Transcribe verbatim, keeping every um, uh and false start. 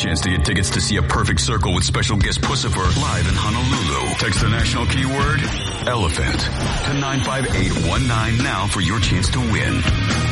chance to get tickets to see A Perfect Circle with special guest Puscifer live in Honolulu. Text the national keyword, elephant, to nine five eight one nine now for your chance to win.